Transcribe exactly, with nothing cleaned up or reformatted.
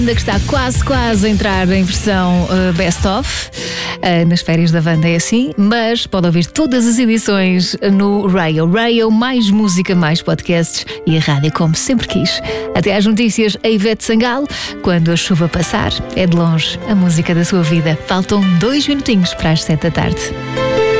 Ainda que está quase, quase a entrar em versão uh, best-of. Uh, nas férias da Wanda é assim, mas pode ouvir todas as edições no Rayo. Rayo, mais música, mais podcasts e a rádio como sempre quis. Até às notícias, a Ivete Sangalo. Quando a chuva passar, é de longe a música da sua vida. Faltam dois minutinhos para as sete da tarde.